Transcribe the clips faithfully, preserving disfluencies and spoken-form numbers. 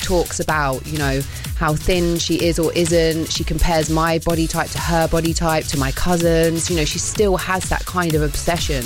talks about, you know, how thin she is or isn't. She compares my body type to her body type, to my cousins. You know, she still has that kind of obsession.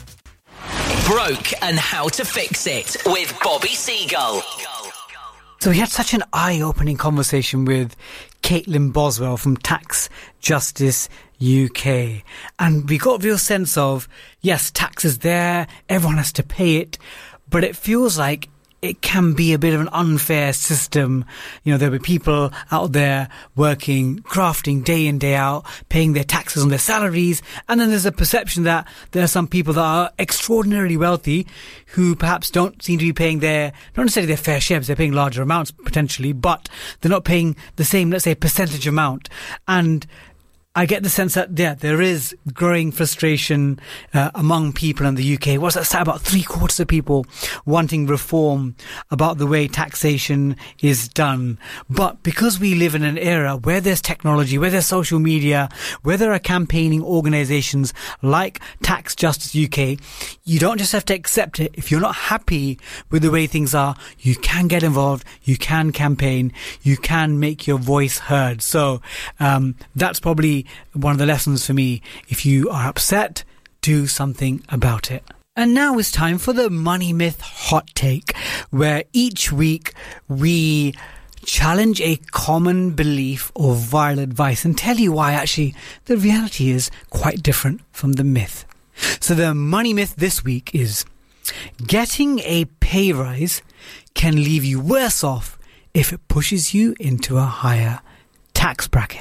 Broke and How to Fix It with Bobby Seagull. So we had such an eye-opening conversation with Caitlin Boswell from Tax Justice U K. And we got a real sense of, yes, tax is there, everyone has to pay it, but it feels like it can be a bit of an unfair system. You know, there'll be people out there working, crafting day in, day out, paying their taxes on their salaries. And then there's a perception that there are some people that are extraordinarily wealthy who perhaps don't seem to be paying their, not necessarily their fair share, because they're paying larger amounts potentially, but they're not paying the same, let's say, percentage amount. And I get the sense that, yeah, there is growing frustration uh, among people in the U K. What's that stat? About three quarters of people wanting reform about the way taxation is done. But because we live in an era where there's technology, where there's social media, where there are campaigning organisations like Tax Justice U K, you don't just have to accept it. If you're not happy with the way things are, you can get involved, you can campaign, you can make your voice heard. So um, that's probably one of the lessons for me. If you are upset, do something about it. And now it's time for the Money Myth Hot Take, where each week we challenge a common belief or viral advice and tell you why actually the reality is quite different from the myth. So the money myth this week is: getting a pay rise can leave you worse off if it pushes you into a higher tax bracket.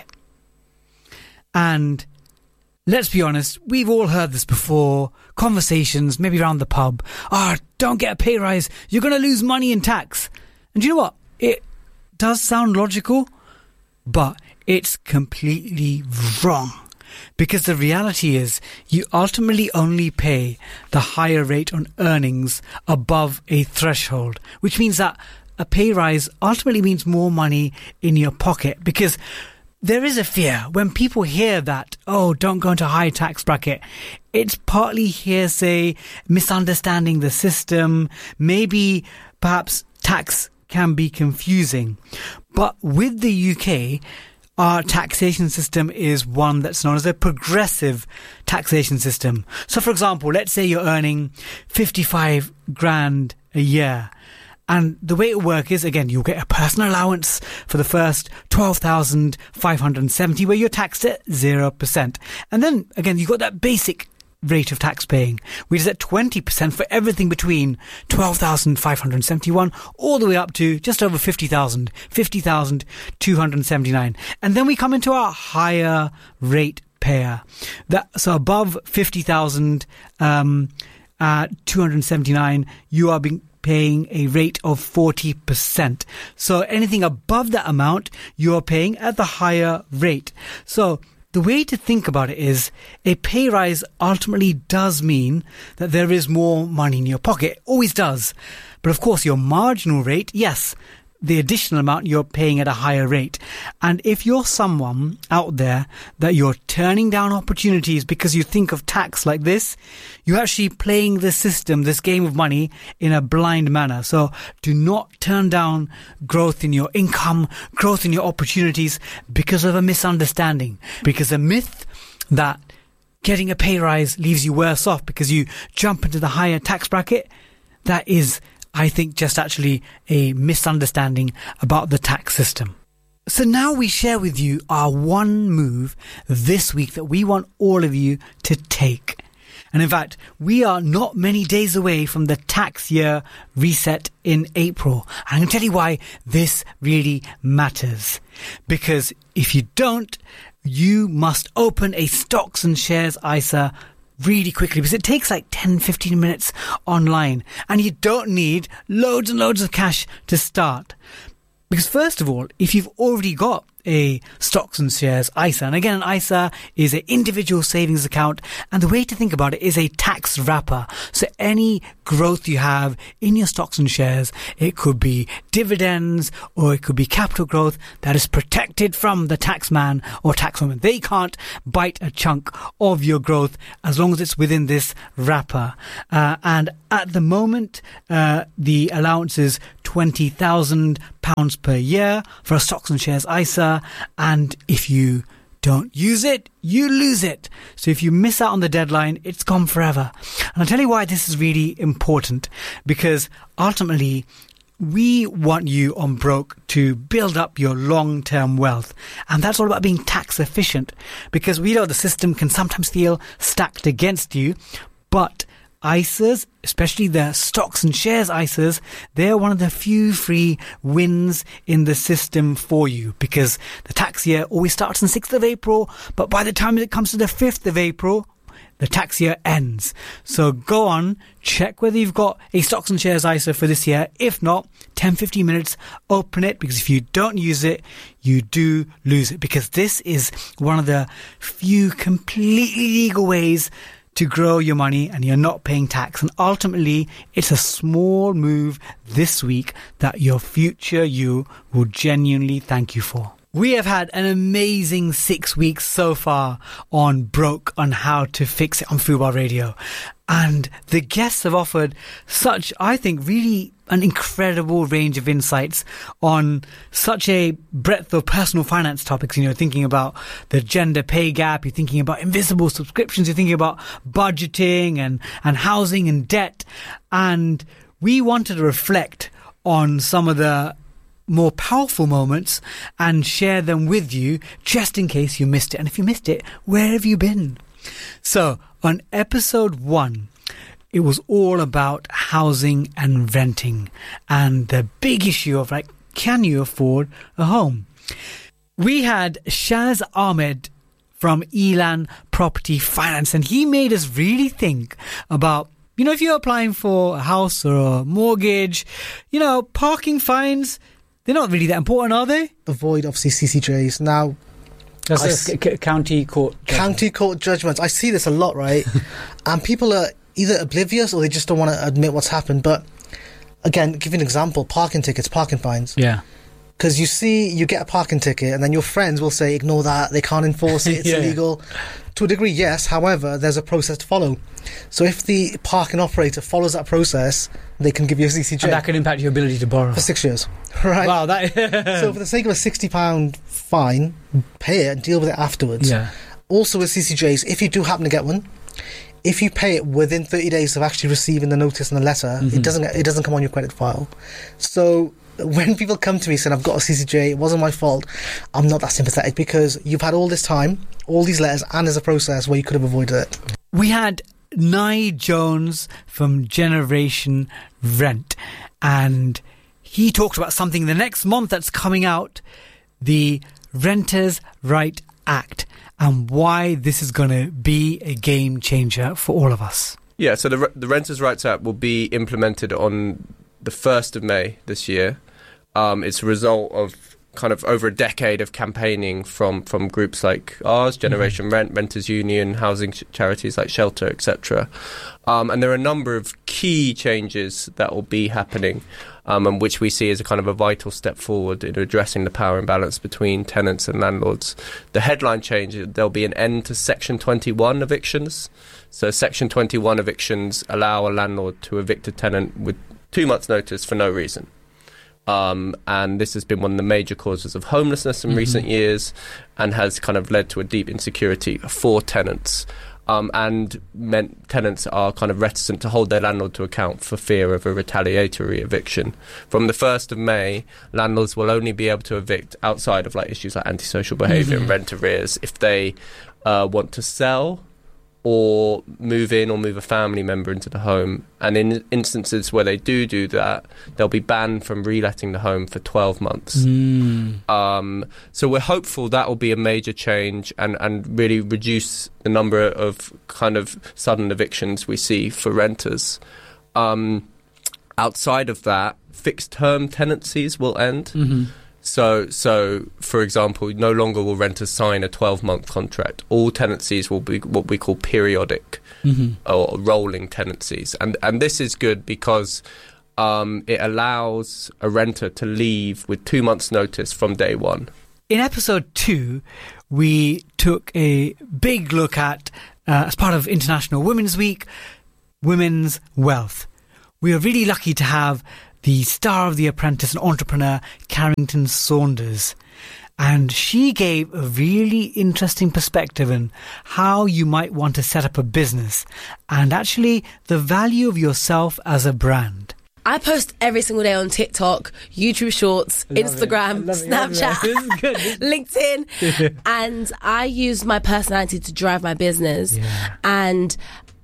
And let's be honest, we've all heard this before. Conversations, maybe around the pub. Oh, don't get a pay rise. You're going to lose money in tax. And you know what? It does sound logical, but it's completely wrong. Because the reality is, you ultimately only pay the higher rate on earnings above a threshold, which means that a pay rise ultimately means more money in your pocket. Because there is a fear when people hear that, oh, don't go into a high tax bracket. It's partly hearsay, misunderstanding the system. Maybe perhaps tax can be confusing. But with the U K, our taxation system is one that's known as a progressive taxation system. So, for example, let's say you're earning fifty-five grand a year. And the way it works is, again, you'll get a personal allowance for the first twelve thousand five hundred seventy, where you're taxed at zero percent. And then, again, you've got that basic rate of tax paying, which is at twenty percent for everything between twelve thousand five hundred seventy-one all the way up to just over fifty thousand, fifty thousand two hundred seventy-nine. And then we come into our higher rate payer. That, so above fifty thousand um, uh, two hundred seventy-nine, you are being paying a rate of forty percent. So anything above that amount, you're paying at the higher rate. So the way to think about it is, a pay rise ultimately does mean that there is more money in your pocket. It always does. But of course, your marginal rate, yes, the additional amount you're paying at a higher rate. And if you're someone out there that you're turning down opportunities because you think of tax like this, you're actually playing the system, this game of money, in a blind manner. So do not turn down growth in your income, growth in your opportunities because of a misunderstanding. Because a myth that getting a pay rise leaves you worse off because you jump into the higher tax bracket, that is, I think, just actually a misunderstanding about the tax system. So now we share with you our one move this week that we want all of you to take. And in fact, we are not many days away from the tax year reset in April. And I'm going to tell you why this really matters. Because if you don't, you must open a Stocks and Shares I S A really quickly, because it takes like ten, fifteen minutes online, and you don't need loads and loads of cash to start. Because first of all, if you've already got a Stocks and Shares I S A, and again, an I S A is an individual savings account, and the way to think about it is a tax wrapper. So any growth you have in your stocks and shares, it could be dividends or it could be capital growth, that is protected from the taxman or taxwoman. They can't bite a chunk of your growth as long as it's within this wrapper. Uh, and at the moment, uh, the allowance is twenty thousand pounds per year for a stocks and shares I S A, and if you don't use it, you lose it. So if you miss out on the deadline, it's gone forever. And I'll tell you why this is really important, because ultimately we want you on Broke to build up your long-term wealth. And that's all about being tax efficient, because we know the system can sometimes feel stacked against you, but I S As, especially the stocks and shares I S As, they're one of the few free wins in the system for you, because the tax year always starts on the sixth of April, but by the time it comes to the fifth of April, the tax year ends. So go on, check whether you've got a stocks and shares I S A for this year. If not, ten to fifteen minutes, open it, because if you don't use it, you do lose it, because this is one of the few completely legal ways to grow your money and you're not paying tax. And ultimately, it's a small move this week that your future you will genuinely thank you for. We have had an amazing six weeks so far on Broke on How to Fix It on Fubar Radio. And the guests have offered such, I think, really an incredible range of insights on such a breadth of personal finance topics. You know, thinking about the gender pay gap, you're thinking about invisible subscriptions, you're thinking about budgeting and, and housing and debt. And we wanted to reflect on some of the more powerful moments and share them with you, just in case you missed it. And if you missed it, where have you been? So on episode one, it was all about housing and renting and the big issue of, like, can you afford a home? We had Shaz Ahmed from Elan Property Finance, and he made us really think about, you know, if you're applying for a house or a mortgage, you know, parking fines, they're not really that important, are they? Avoid, obviously, C C Js. Now, That's a s- c- county court judgment. County court judgments. I see this a lot, right? And people are either oblivious or they just don't want to admit what's happened. But again, give you an example, parking tickets, parking fines. Yeah. Because you see, you get a parking ticket and then your friends will say, ignore that, they can't enforce it, it's yeah. illegal. To a degree, yes. However, there's a process to follow. So if the parking operator follows that process, they can give you a C C J. And that can impact your ability to borrow. For six years. Right? Wow. That So for the sake of a sixty pounds fine, pay it and deal with it afterwards. Yeah. Also with C C Js, if you do happen to get one, if you pay it within thirty days of actually receiving the notice and the letter, mm-hmm. it doesn't it doesn't come on your credit file. So when people come to me saying, I've got a C C J, it wasn't my fault, I'm not that sympathetic, because you've had all this time, all these letters, and there's a process where you could have avoided it. We had Nye Jones from Generation Rent, and he talked about something the next month that's coming out, the Renters' Right Act, and why this is going to be a game changer for all of us. Yeah, so the the Renters' Rights Act will be implemented on the first of May this year. Um, it's a result of kind of over a decade of campaigning from, from groups like ours, Generation mm-hmm. Rent, Renters Union, housing ch- charities like Shelter, et cetera. Um, and there are a number of key changes that will be happening, um, and which we see as a kind of a vital step forward in addressing the power imbalance between tenants and landlords. The headline change, there'll be an end to Section twenty-one evictions. So Section twenty-one evictions allow a landlord to evict a tenant with two months' notice for no reason. Um, and this has been one of the major causes of homelessness in mm-hmm. recent years, and has kind of led to a deep insecurity for tenants. Um, and meant tenants are kind of reticent to hold their landlord to account for fear of a retaliatory eviction. From the first of May, landlords will only be able to evict outside of like issues like antisocial behaviour mm-hmm. and rent arrears if they uh, want to sell or move in or move a family member into the home. And in instances where they do do that, they'll be banned from reletting the home for twelve months. Mm. Um, so we're hopeful that will be a major change and, and really reduce the number of kind of sudden evictions we see for renters. Um, outside of that, fixed-term tenancies will end. Mm-hmm. So, so for example, no longer will renters sign a twelve-month contract. All tenancies will be what we call periodic mm-hmm. or rolling tenancies. And and this is good because um, it allows a renter to leave with two months' notice from day one. In episode two, we took a big look at, uh, as part of International Women's Week, women's wealth. We are really lucky to have the star of The Apprentice and entrepreneur Carrington Saunders. And she gave a really interesting perspective on how you might want to set up a business and actually the value of yourself as a brand. I post every single day on TikTok, YouTube Shorts, Instagram, Snapchat, LinkedIn, and I use my personality to drive my business. Yeah. And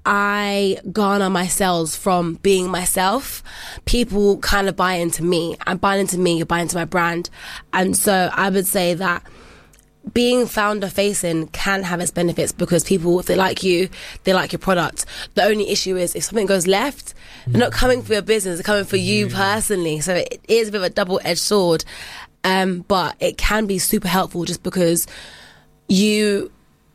I garner my sales from being myself. People kind of buy into me. I buy into me, you buy into my brand. And so I would say that being founder facing can have its benefits because people, if they like you, they like your product. The only issue is if something goes left, they're not coming for your business, they're coming for you personally. So it is a bit of a double-edged sword. Um, but it can be super helpful just because you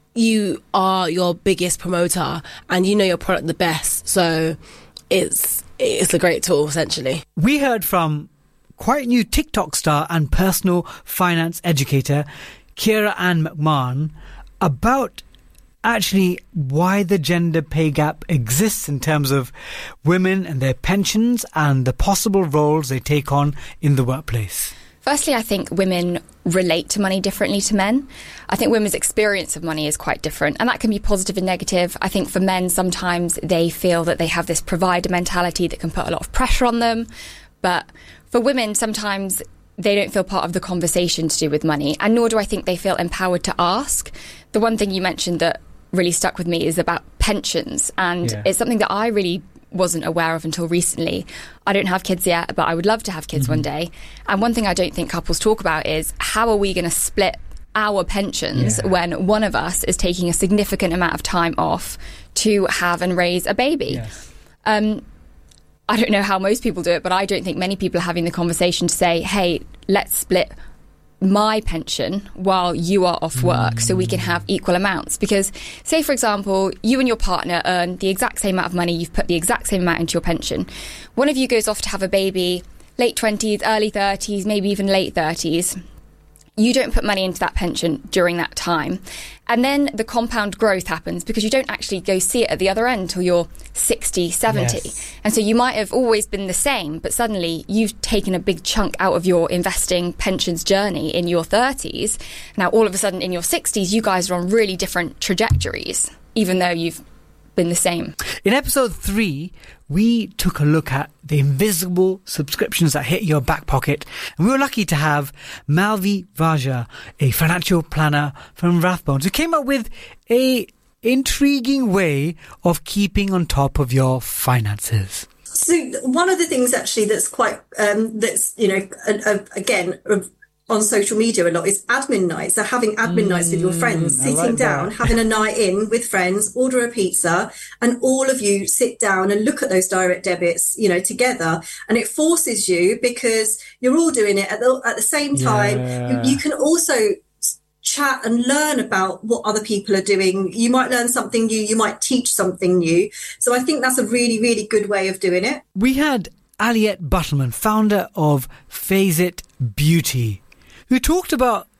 you are your biggest promoter and you know your product the best. So it's it's a great tool, essentially. We heard from quite new TikTok star and personal finance educator Kira Ann McMahon about actually why the gender pay gap exists in terms of women and their pensions and the possible roles they take on in the workplace. Firstly, I think women relate to money differently to men. I think women's experience of money is quite different, and that can be positive and negative. I think for men, sometimes they feel that they have this provider mentality that can put a lot of pressure on them. But for women, sometimes they don't feel part of the conversation to do with money, and nor do I think they feel empowered to ask. The one thing you mentioned that really stuck with me is about pensions, and yeah. it's something that I really wasn't aware of until recently. I don't have kids yet, but I would love to have kids mm-hmm. one day. And one thing I don't think couples talk about is how are we going to split our pensions yeah. when one of us is taking a significant amount of time off to have and raise a baby. Yes. Um, I don't know how most people do it, but I don't think many people are having the conversation to say, hey, let's split my pension while you are off work mm. so we can have equal amounts. Because say, for example, you and your partner earn the exact same amount of money, you've put the exact same amount into your pension. One of you goes off to have a baby, late twenties, early thirties, maybe even late thirties. You don't put money into that pension during that time. And then the compound growth happens because you don't actually go see it at the other end until you're sixty, seventy. Yes. And so you might have always been the same, but suddenly you've taken a big chunk out of your investing pensions journey in your thirties. Now, all of a sudden in your sixties, you guys are on really different trajectories, even though you've been the same. In episode three, we took a look at the invisible subscriptions that hit your back pocket, and we were lucky to have Malvi Vaja, a financial planner from Rathbones, who came up with a intriguing way of keeping on top of your finances. So one of the things actually that's quite um, that's you know uh, uh, again uh, on social media a lot is admin nights. So having admin mm, nights with your friends, sitting like down, that. having a night in with friends, order a pizza, and all of you sit down and look at those direct debits, you know, together. And it forces you because you're all doing it at the, at the same time. Yeah. You, you can also chat and learn about what other people are doing. You might learn something new. You might teach something new. So I think that's a really, really good way of doing it. We had Aliette Buttleman, founder of Phase It Beauty, who talked about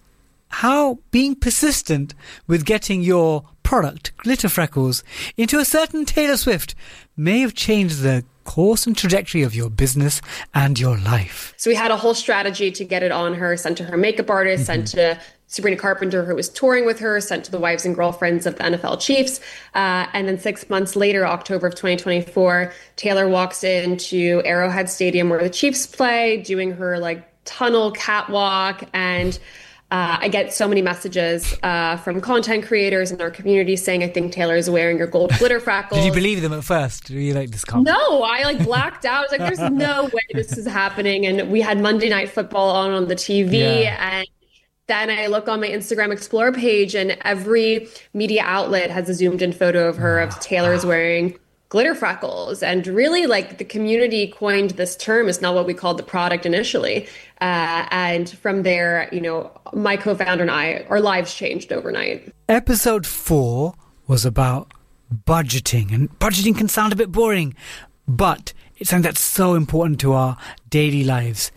how being persistent with getting your product, Glitter Freckles, into a certain Taylor Swift may have changed the course and trajectory of your business and your life. So we had a whole strategy to get it on her, sent to her makeup artist, mm-hmm. sent to Sabrina Carpenter, who was touring with her, sent to the wives and girlfriends of the N F L Chiefs. Uh, and then six months later, October of twenty twenty-four, Taylor walks into Arrowhead Stadium where the Chiefs play, doing her like tunnel catwalk, and uh, I get so many messages uh, from content creators in our community saying, I think Taylor is wearing your gold glitter freckles. Did you believe them at first? Were you like, this can't No, I like blacked out. I was like, there's no way this is happening. And we had Monday Night Football on on the T V, yeah. and then I look on my Instagram Explore page, and every media outlet has a zoomed in photo of her of Taylor is wearing glitter freckles. And really, like, the community coined this term. It's not what we called the product initially. Uh, and from there, you know, my co-founder and I, our lives changed overnight. Episode four was about budgeting. And budgeting can sound a bit boring, but it's something that's so important to our daily lives.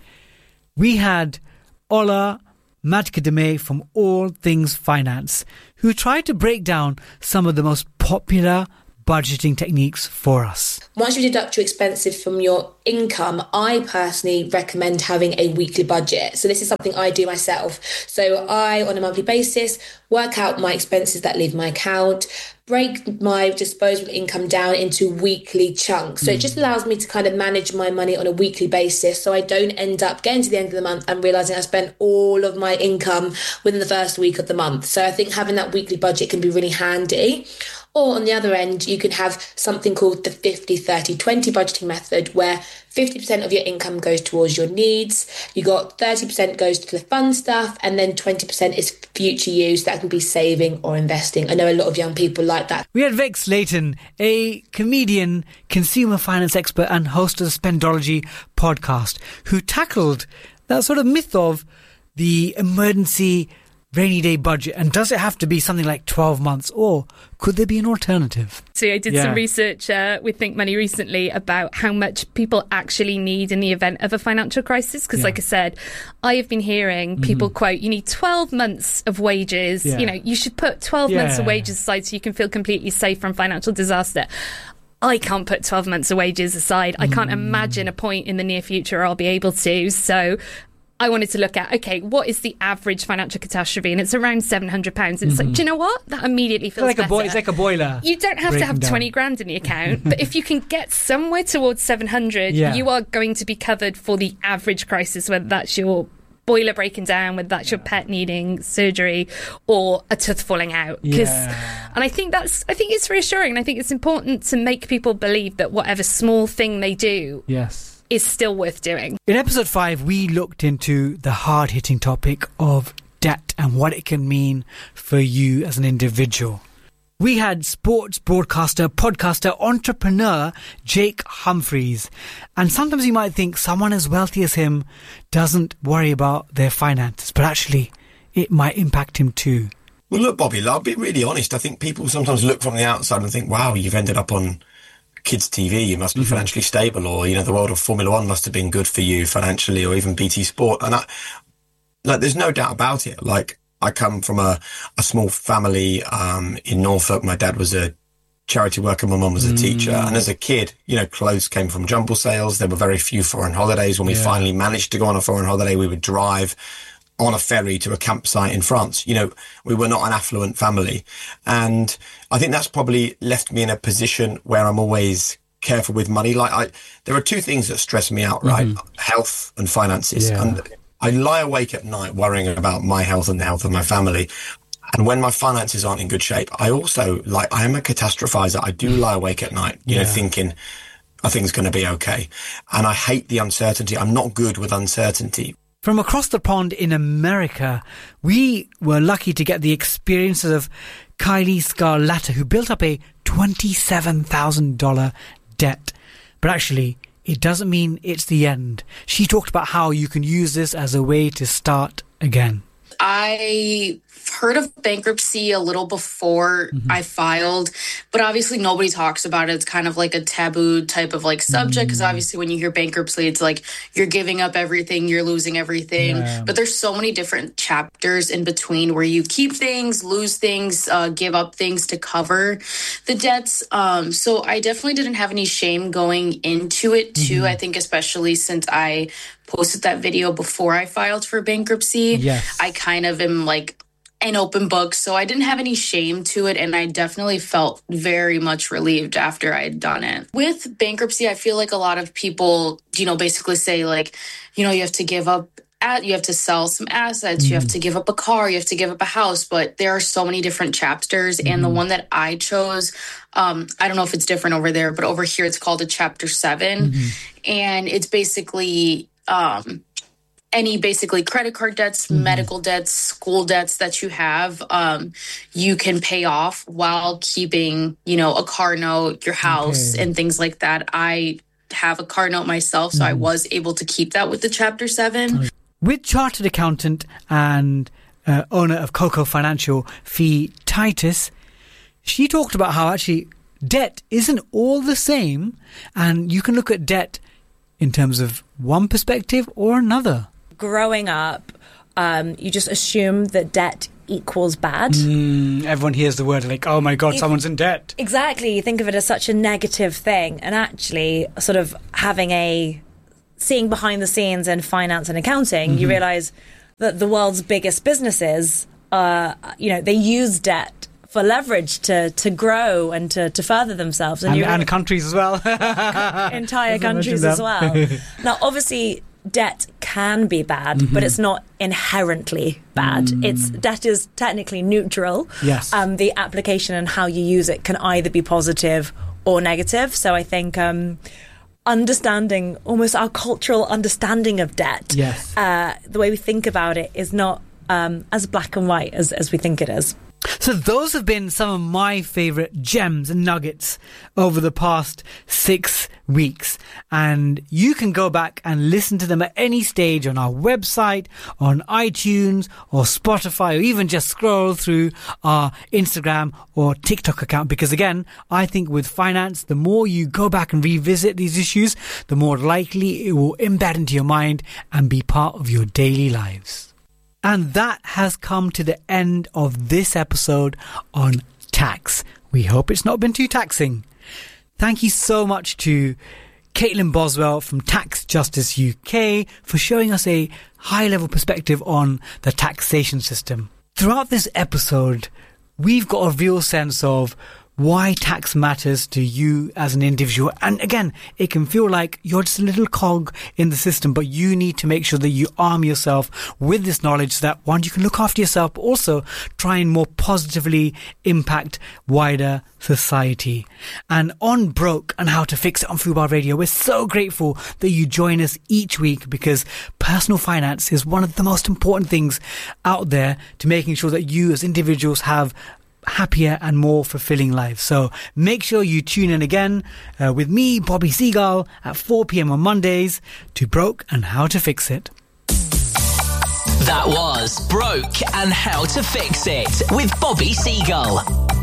We had Ola Madkademe from All Things Finance, who tried to break down some of the most popular budgeting techniques for us. Once you deduct your expenses from your income, I personally recommend having a weekly budget. So this is something I do myself. So I, on a monthly basis, work out my expenses that leave my account, break my disposable income down into weekly chunks. So mm. it just allows me to kind of manage my money on a weekly basis, so I don't end up getting to the end of the month and realising I spent all of my income within the first week of the month. So I think having that weekly budget can be really handy. Or on the other end, you can have something called the fifty thirty twenty budgeting method, where fifty percent of your income goes towards your needs, you got thirty percent goes to the fun stuff, and then twenty percent is future use. That can be saving or investing. I know a lot of young people like that. We had Vic Slayton, a comedian, consumer finance expert and host of the Spendology podcast, who tackled that sort of myth of the emergency rainy day budget, and does it have to be something like twelve months, or could there be an alternative? So I did yeah. some research uh, with Think Money recently about how much people actually need in the event of a financial crisis, because yeah. like I said, I have been hearing people mm-hmm. quote, you need twelve months of wages, yeah. you know, you should put twelve yeah. months of wages aside so you can feel completely safe from financial disaster. I can't put twelve months of wages aside. I can't mm. imagine a point in the near future I'll be able to. So I wanted to look at, okay, what is the average financial catastrophe? And it's around seven hundred pounds. It's mm-hmm. like, do you know what? That immediately feels it's like better. A boi- it's like a boiler. You don't have to have down. twenty grand in the account, but if you can get somewhere towards seven hundred, yeah. you are going to be covered for the average crisis, whether that's your boiler breaking down, whether that's your pet needing surgery or a tooth falling out. Yeah. And I think that's, I think it's reassuring. And I think it's important to make people believe that whatever small thing they do, yes. is still worth doing. In episode five, we looked into the hard-hitting topic of debt and what it can mean for you as an individual. We had sports broadcaster, podcaster, entrepreneur Jake Humphreys. And sometimes you might think someone as wealthy as him doesn't worry about their finances, but actually it might impact him too. Well, look, Bobby, I'll be really honest. I think people sometimes look from the outside and think, wow, you've ended up on kids' T V, you must be mm-hmm. financially stable, or, you know, the world of Formula One must have been good for you financially, or even B T Sport. And I, like, there's no doubt about it. Like, I come from a, a small family um, in Norfolk. My dad was a charity worker, my mum was a mm. teacher. And as a kid, you know, clothes came from jumble sales. There were very few foreign holidays. When we yeah. finally managed to go on a foreign holiday, we would drive on a ferry to a campsite in France. You know, we were not an affluent family. And I think that's probably left me in a position where I'm always careful with money. Like, I, there are two things that stress me out, right? Mm-hmm. Health and finances. Yeah. And I lie awake at night worrying about my health and the health of my family. And when my finances aren't in good shape, I also, like, I am a catastrophizer. I do lie awake at night, you yeah. know, thinking, I think it's going to be okay. And I hate the uncertainty. I'm not good with uncertainty. From across the pond in America, we were lucky to get the experiences of Kylie Scarlata, who built up a twenty-seven thousand dollars debt. But actually, it doesn't mean it's the end. She talked about how you can use this as a way to start again. I heard of bankruptcy a little before mm-hmm. I filed, but obviously nobody talks about it. It's kind of like a taboo type of like subject, because mm-hmm. obviously when you hear bankruptcy, it's like you're giving up everything, you're losing everything. Yeah. But there's so many different chapters in between where you keep things, lose things, uh, give up things to cover the debts. Um, so I definitely didn't have any shame going into it too. Mm-hmm. I think especially since I posted that video before I filed for bankruptcy, yes. I kind of am like an open book. So I didn't have any shame to it. And I definitely felt very much relieved after I had done it. With bankruptcy, I feel like a lot of people, you know, basically say like, you know, you have to give up, at, you have to sell some assets, mm. you have to give up a car, you have to give up a house. But there are so many different chapters. Mm. And the one that I chose, um, I don't know if it's different over there, but over here it's called a chapter seven. Mm-hmm. And it's basically um, any basically credit card debts, mm-hmm. medical debts, school debts that you have, um, you can pay off while keeping, you know, a car note, your house, okay. and things like that. I have a car note myself, so mm-hmm. I was able to keep that with the chapter seven. With chartered accountant and uh, owner of Coco Financial, Fee Titus, she talked about how actually debt isn't all the same, and you can look at debt in terms of one perspective or another. Growing up, um, you just assume that debt equals bad. Mm, everyone hears the word like, oh my God, If- someone's in debt. Exactly. You think of it as such a negative thing, and actually sort of having a seeing behind the scenes in finance and accounting, you Mhm. realise that the world's biggest businesses, uh, you know, they use debt for leverage to, to grow and to, to further themselves. And, you and countries as well. entire Doesn't countries mention as that. well. Now, obviously, debt can be bad, Mhm. but it's not inherently bad. Mm. It's debt is technically neutral. Yes. Um, the application and how you use it can either be positive or negative. So I think um, understanding almost our cultural understanding of debt, Yes. uh, the way we think about it, is not um, as black and white as, as we think it is. So those have been some of my favourite gems and nuggets over the past six weeks. And you can go back and listen to them at any stage on our website, on iTunes or Spotify, or even just scroll through our Instagram or TikTok account. Because again, I think with finance, the more you go back and revisit these issues, the more likely it will embed into your mind and be part of your daily lives. And that has come to the end of this episode on tax. We hope it's not been too taxing. Thank you so much to Caitlin Boswell from Tax Justice U K for showing us a high-level perspective on the taxation system. Throughout this episode, we've got a real sense of why tax matters to you as an individual. And again, it can feel like you're just a little cog in the system, but you need to make sure that you arm yourself with this knowledge so that, one, you can look after yourself, but also try and more positively impact wider society. And on Broke and How to Fix It on Fubar Radio, we're so grateful that you join us each week, because personal finance is one of the most important things out there to making sure that you as individuals have happier and more fulfilling lives. So make sure you tune in again uh, with me, Bobby Seagull, at four p.m. on Mondays to Broke and How to Fix It. That was Broke and How to Fix It with Bobby Seagull.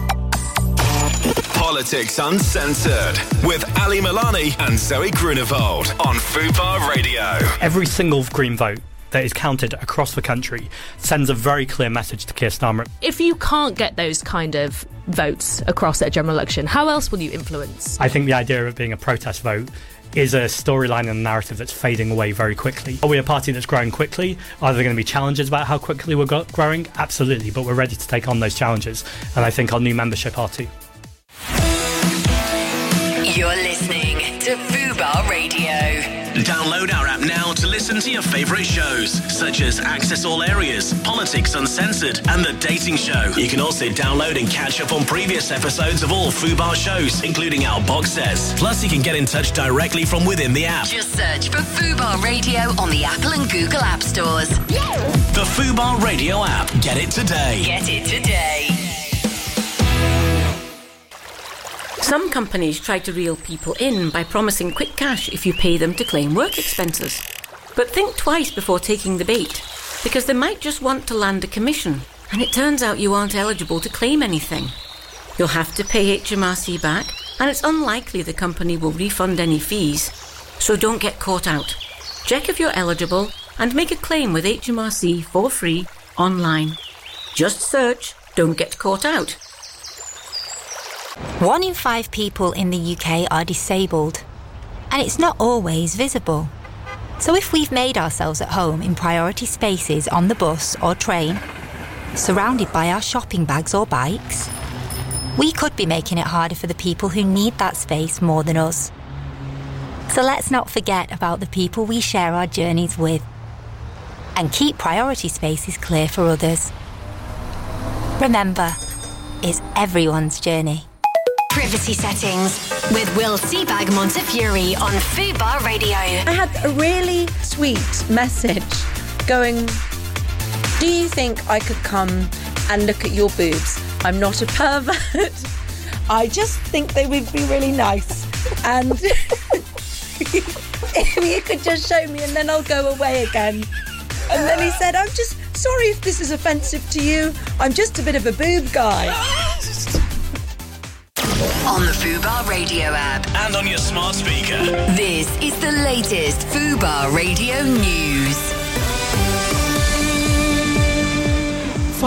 Politics Uncensored with Ali Milani and Zoe Grunewald on Fubar Radio. Every single Green vote that is counted across the country sends a very clear message to Keir Starmer. If you can't get those kind of votes across at a general election, how else will you influence? I think the idea of it being a protest vote is a storyline and a narrative that's fading away very quickly. Are we a party that's growing quickly? Are there going to be challenges about how quickly we're go- growing? Absolutely, but we're ready to take on those challenges, and I think our new membership are too. You're listening to Fubar Radio. Download our app now to listen to your favourite shows, such as Access All Areas, Politics Uncensored, and The Dating Show. You can also download and catch up on previous episodes of all Fubar shows, including our box sets. Plus, you can get in touch directly from within the app. Just search for Fubar Radio on the Apple and Google App Stores. The Fubar Radio app. Get it today. Get it today. Some companies try to reel people in by promising quick cash if you pay them to claim work expenses. But think twice before taking the bait, because they might just want to land a commission, and it turns out you aren't eligible to claim anything. You'll have to pay H M R C back, and it's unlikely the company will refund any fees. So don't get caught out. Check if you're eligible and make a claim with H M R C for free online. Just search "Don't Get Caught Out." One in five people in the U K are disabled, and it's not always visible. So if we've made ourselves at home in priority spaces on the bus or train, surrounded by our shopping bags or bikes, we could be making it harder for the people who need that space more than us. So let's not forget about the people we share our journeys with, and keep priority spaces clear for others. Remember, it's everyone's journey. Privacy settings with Will Seabag Montefiore on Fubar Radio. I had a really sweet message going, do you think I could come and look at your boobs? I'm not a pervert. I just think they would be really nice. And if you could just show me and then I'll go away again. And then he said, I'm just sorry if this is offensive to you. I'm just a bit of a boob guy. On the Fubar Radio app. And on your smart speaker. This is the latest Fubar Radio news.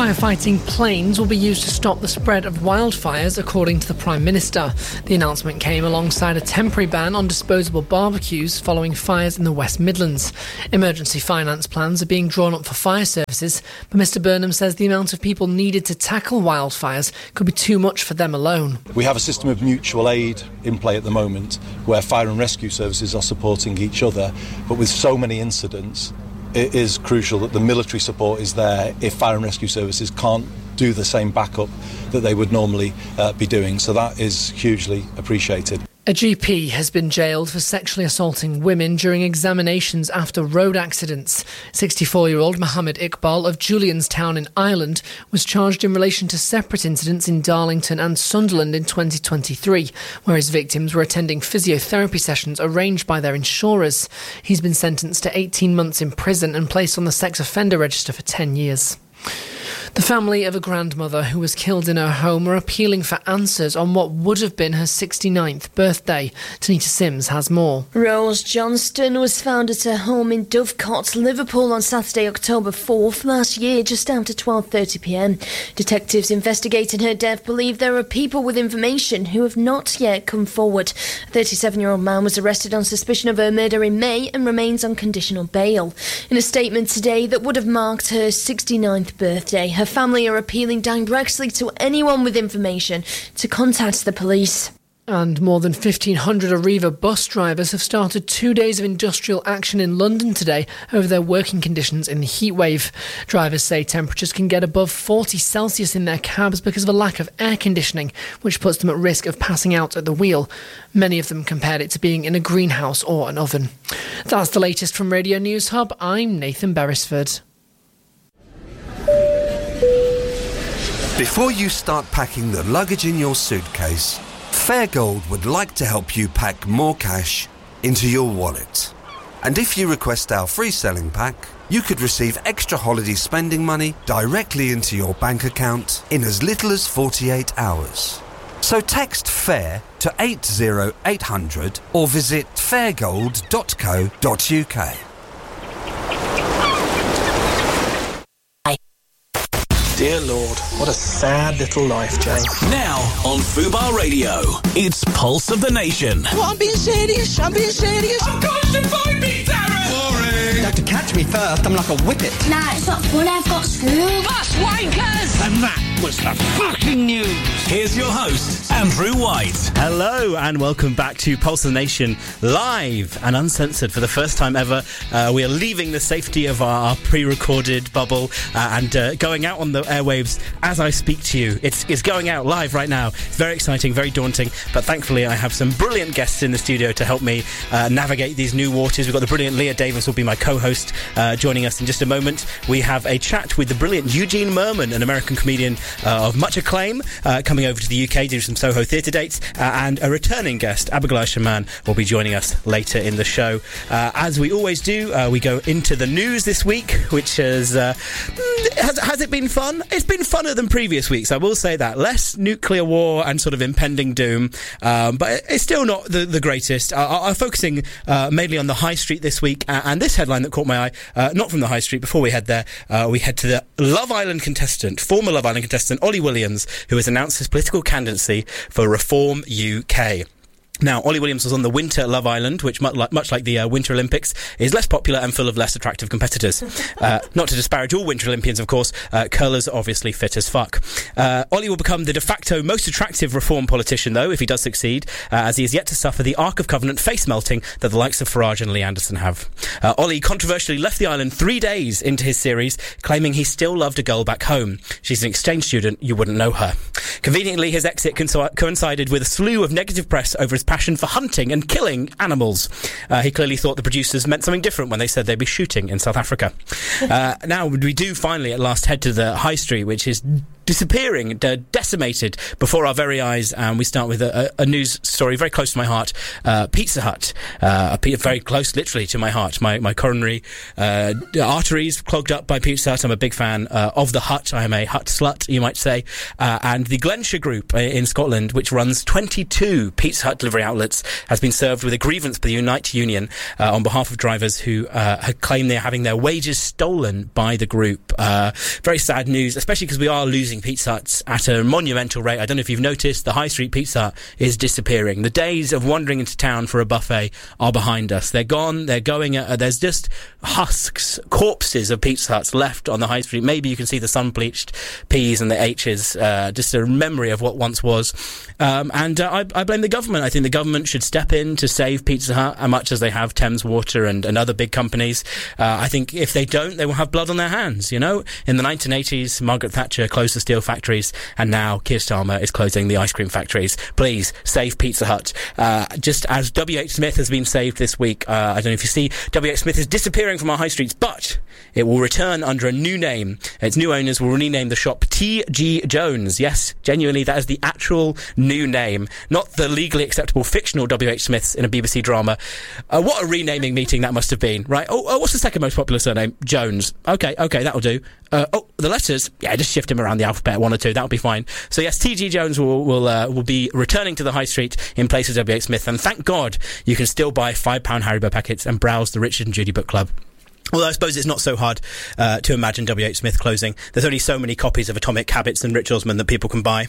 Firefighting planes will be used to stop the spread of wildfires, according to the Prime Minister. The announcement came alongside a temporary ban on disposable barbecues following fires in the West Midlands. Emergency finance plans are being drawn up for fire services, but Mr Burnham says the amount of people needed to tackle wildfires could be too much for them alone. We have a system of mutual aid in play at the moment where fire and rescue services are supporting each other, but with so many incidents, it is crucial that the military support is there if fire and rescue services can't do the same backup that they would normally uh, be doing. So that is hugely appreciated. A G P has been jailed for sexually assaulting women during examinations after road accidents. sixty-four-year-old Mohammed Iqbal of Julianstown in Ireland was charged in relation to separate incidents in Darlington and Sunderland in twenty twenty-three, where his victims were attending physiotherapy sessions arranged by their insurers. He's been sentenced to eighteen months in prison and placed on the sex offender register for ten years. The family of a grandmother who was killed in her home are appealing for answers on what would have been her sixty-ninth birthday. Tanita Sims has more. Rose Johnston was found at her home in Dovecot, Liverpool on Saturday, October fourth last year, just after twelve thirty p m. Detectives investigating her death believe there are people with information who have not yet come forward. A thirty-seven-year-old man was arrested on suspicion of her murder in May and remains on conditional bail. In a statement today that would have marked her sixty-ninth birthday, her family are appealing directly to anyone with information to contact the police. And more than fifteen hundred Arriva bus drivers have started two days of industrial action in London today over their working conditions in the heatwave. Drivers say temperatures can get above forty Celsius in their cabs because of a lack of air conditioning, which puts them at risk of passing out at the wheel. Many of them compared it to being in a greenhouse or an oven. That's the latest from Radio News Hub. I'm Nathan Beresford. Before you start packing the luggage in your suitcase, Fairgold would like to help you pack more cash into your wallet. And if you request our free selling pack, you could receive extra holiday spending money directly into your bank account in as little as forty-eight hours. So text FAIR to eight zero eight hundred or visit fairgold dot co dot uk. Dear Lord, what a sad little life, Jane. Now on Fubar Radio, it's Pulse of the Nation. Well, I'm being serious. I'm being serious. Of course you find me, Darren! Boring! You have to catch me first. I'm like a whippet. Nah, it's not fun. I've got school. Us wankers! And that was the fucking news. Here's your host, Andrew White. Hello and welcome back to Pulse of the Nation, live and uncensored for the first time ever. Uh, we are leaving the safety of our, our pre-recorded bubble uh, and uh, going out on the airwaves as I speak to you. It's, it's going out live right now. It's very exciting, very daunting, but thankfully I have some brilliant guests in the studio to help me uh, navigate these new waters. We've got the brilliant Leah Davis will be my co-host, uh, joining us in just a moment. We have a chat with the brilliant Eugene Merman, an American comedian uh, of much acclaim, uh, coming over to the U K to do some Soho theatre dates, uh, and a returning guest, Abigail Shaman, will be joining us later in the show. Uh, as we always do, uh, we go into the news this week, which is uh, has, has it been fun? It's been funner than previous weeks, I will say that. Less nuclear war and sort of impending doom, um, but it's still not the, the greatest. Uh, I'm focusing uh, mainly on the high street this week, uh, and this headline that caught my eye, uh, not from the high street. Before we head there, uh, we head to the Love Island contestant, former Love Island contestant Ollie Williams, who has announced his political candidacy for Reform U K. Now, Ollie Williams was on the Winter Love Island, which, much like, much like the uh, Winter Olympics, is less popular and full of less attractive competitors. Uh, not to disparage all Winter Olympians, of course, uh, curlers are obviously fit as fuck. Uh, Ollie will become the de facto most attractive Reform politician, though, if he does succeed, uh, as he is yet to suffer the Ark of Covenant face-melting that the likes of Farage and Lee Anderson have. Uh, Ollie controversially left the island three days into his series, claiming he still loved a girl back home. She's an exchange student, you wouldn't know her. Conveniently, his exit conso- coincided with a slew of negative press over his passion for hunting and killing animals. Uh, he clearly thought the producers meant something different when they said they'd be shooting in South Africa. Uh, now, we do finally at last head to the high street, which is disappearing, uh, decimated before our very eyes. And we start with a, a, a news story very close to my heart. Uh, Pizza Hut, uh, a, very close, literally, to my heart. My, my coronary uh, arteries clogged up by Pizza Hut. I'm a big fan uh, of the Hut. I am a Hut slut, you might say. Uh, and the Glenshire Group in Scotland, which runs twenty-two Pizza Hut delivery outlets, has been served with a grievance by the Unite Union uh, on behalf of drivers who uh, had claimed they're having their wages stolen by the group. Uh, very sad news, especially because we are losing Pizza Huts at a monumental rate. I don't know if you've noticed, the High Street Pizza Hut is disappearing. The days of wandering into town for a buffet are behind us. They're gone. They're going. Uh, there's just husks, corpses of Pizza Huts left on the High Street. Maybe you can see the sun-bleached P's and the H's, uh, just a memory of what once was. Um, and uh, I, I blame the government. I think the government should step in to save Pizza Hut, as much as they have Thames Water and, and other big companies. Uh, I think if they don't, they will have blood on their hands, you know? In the nineteen eighties, Margaret Thatcher closed the steel factories, and now Keir Starmer is closing the ice cream factories. Please, save Pizza Hut. Uh, just as W H Smith has been saved this week. Uh, I don't know if you see, W H Smith is disappearing from our high streets, but it will return under a new name. Its new owners will rename the shop T G Jones. Yes, genuinely, that is the actual new name, not the legally acceptable fictional W H Smiths in a B B C drama. Uh, what a renaming meeting that must have been, right? Oh, oh, what's the second most popular surname? Jones. Okay, okay, that'll do. Uh, oh, the letters? Yeah, just shift them around the alphabet, one or two, that'll be fine. So yes, T G Jones will will uh, will be returning to the high street in place of W H Smith, and thank God you can still buy five pound Haribo packets and browse the Richard and Judy Book Club. Although I suppose it's not so hard uh, to imagine W H Smith closing. There's only so many copies of Atomic Habits and Rich Osman that people can buy.